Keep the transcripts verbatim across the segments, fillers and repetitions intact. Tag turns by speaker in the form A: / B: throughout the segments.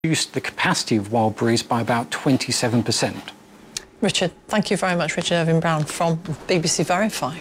A: reduced the capacity of wild breeds by about twenty-seven percent.
B: Richard, thank you very much. Richard Irving-Brown from B B C Verify.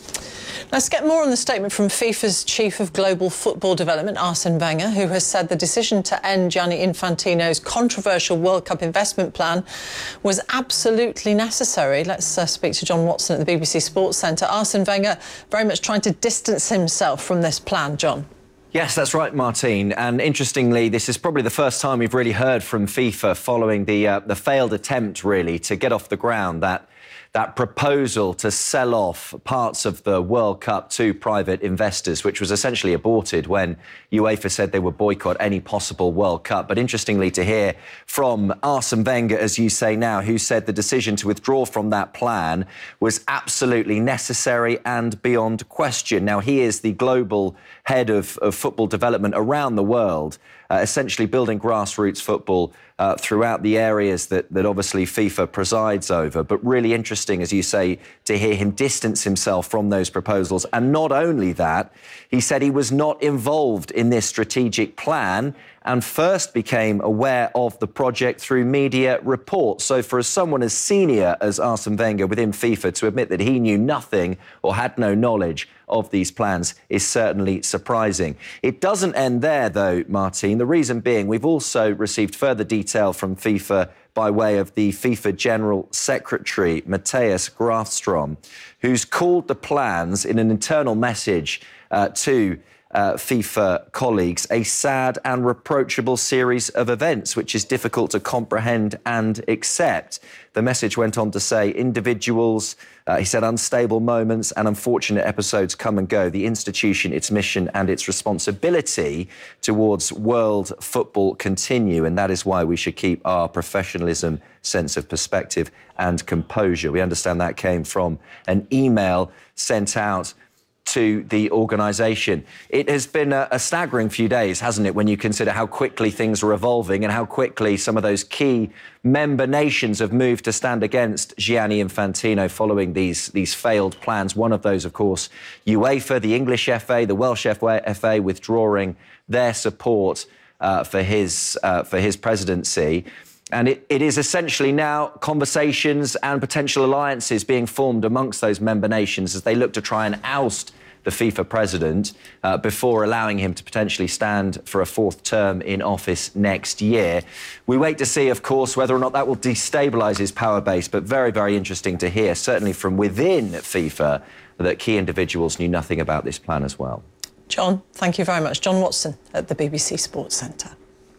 B: Let's get more on the statement from FIFA's Chief of Global Football Development, Arsene Wenger, who has said the decision to end Gianni Infantino's controversial World Cup investment plan was absolutely necessary. Let's uh, speak to John Watson at the B B C Sports Centre. Arsene Wenger very much trying to distance himself from this plan, John.
C: Yes, that's right, Martine. And interestingly, this is probably the first time we've really heard from FIFA following the uh, the failed attempt, really, to get off the ground that that proposal to sell off parts of the World Cup to private investors, which was essentially aborted when UEFA said they would boycott any possible World Cup. But interestingly to hear from Arsene Wenger, as you say now, who said the decision to withdraw from that plan was absolutely necessary and beyond question. Now, he is the global head of, of football development around the world, uh, essentially building grassroots football uh, throughout the areas that, that obviously FIFA presides over. But really interesting, as you say, to hear him distance himself from those proposals. And not only that, he said he was not involved in this strategic plan and first became aware of the project through media reports. So for someone as senior as Arsene Wenger within FIFA to admit that he knew nothing or had no knowledge of these plans is certainly surprising. It doesn't end there, though, Martine. The reason being, we've also received further detail from FIFA by way of the FIFA General Secretary, Matthias Grafstrom, who's called the plans in an internal message uh, to Uh, FIFA colleagues a sad and reproachable series of events, which is difficult to comprehend and accept. The message went on to say individuals, uh, he said, unstable moments and unfortunate episodes come and go. The institution, its mission and its responsibility towards world football continue. And that is why we should keep our professionalism, sense of perspective and composure. We understand that came from an email sent out to the organisation. It has been a, a staggering few days, hasn't it, when you consider how quickly things are evolving and how quickly some of those key member nations have moved to stand against Gianni Infantino following these, these failed plans. One of those, of course, UEFA, the English F A, the Welsh F A withdrawing their support uh, for his, uh, for his presidency. And it, it is essentially now conversations and potential alliances being formed amongst those member nations as they look to try and oust the FIFA president uh, before allowing him to potentially stand for a fourth term in office next year. We wait to see, of course, whether or not that will destabilise his power base, but very, very interesting to hear, certainly from within FIFA, that key individuals knew nothing about this plan as well.
B: John, thank you very much. John Watson at the B B C Sports Centre.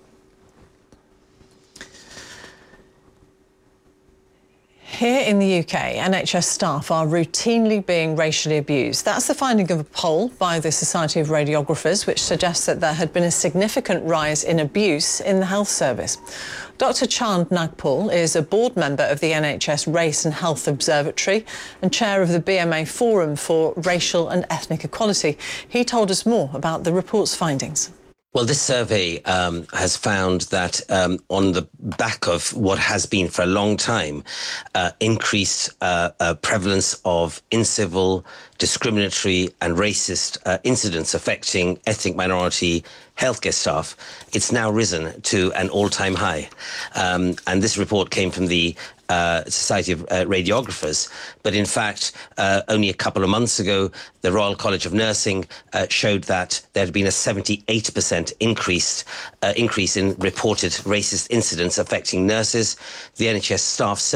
B: Here in the U K, N H S staff are routinely being racially abused. That's the finding of a poll by the Society of Radiographers, which suggests that there had been a significant rise in abuse in the health service. Doctor Chand Nagpal is a board member of the N H S Race and Health Observatory and chair of the B M A Forum for Racial and Ethnic Equality. He told us more about the report's findings.
D: Well, this survey um, has found that um, on the back of what has been for a long time, uh, increased uh, uh, prevalence of incivil, discriminatory and racist uh, incidents affecting ethnic minority healthcare staff, it's now risen to an all-time high. Um, and this report came from the Uh, Society of uh, Radiographers. But in fact, uh, only a couple of months ago, the Royal College of Nursing uh, showed that there had been a seventy-eight percent increase, uh, increase in reported racist incidents affecting nurses. The N H S staff